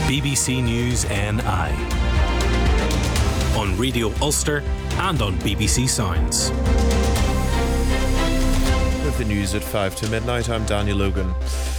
BBC News NI on Radio Ulster and on BBC Sounds. With the news at 5 to midnight, I'm Daniel Logan.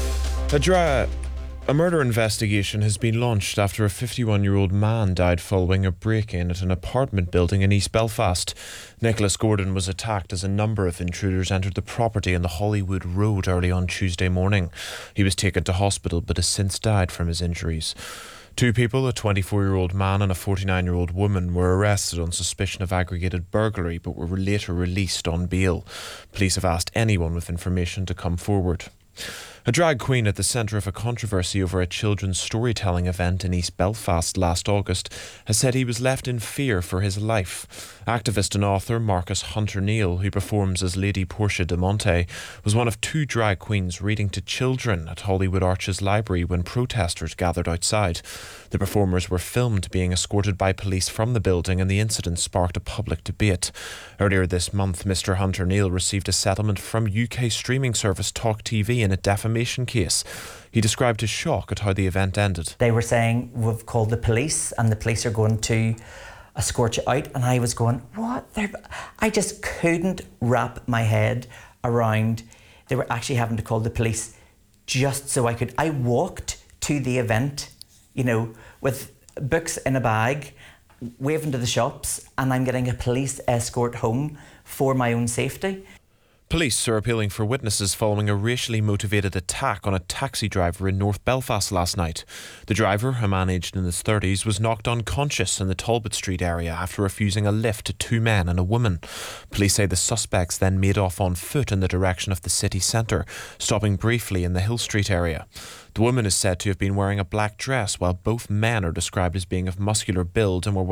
A murder investigation has been launched after a 51-year-old man died following a break-in at an apartment building in East Belfast. Nicholas Gordon was attacked as a number of intruders entered the property in the Hollywood Road early on Tuesday morning. He was taken to hospital but has since died from his injuries. Two people, a 24-year-old man and a 49-year-old woman, were arrested on suspicion of aggravated burglary but were later released on bail. Police have asked anyone with information to come forward. A drag queen at the centre of a controversy over a children's storytelling event in East Belfast last August has said he was left in fear for his life. Activist and author Marcus Hunter Neal, who performs as Lady Portia de Monte, was one of two drag queens reading to children at Hollywood Arches Library when protesters gathered outside. The performers were filmed being escorted by police from the building, and the incident sparked a public debate. Earlier this month, Mr Hunter Neal received a settlement from UK streaming service Talk TV in a defamation case. He described his shock at how the event ended. They were saying, we've called the police and the police are going to escort you out. And I was going, what? I just couldn't wrap my head around they were actually having to call the police just so I walked to the event, you know, with books in a bag, waving to the shops, and I'm getting a police escort home for my own safety. Police are appealing for witnesses following a racially motivated attack on a taxi driver in North Belfast last night. The driver, a man aged in his 30s, was knocked unconscious in the Talbot Street area after refusing a lift to two men and a woman. Police say the suspects then made off on foot in the direction of the city centre, stopping briefly in the Hill Street area. The woman is said to have been wearing a black dress, while both men are described as being of muscular build and were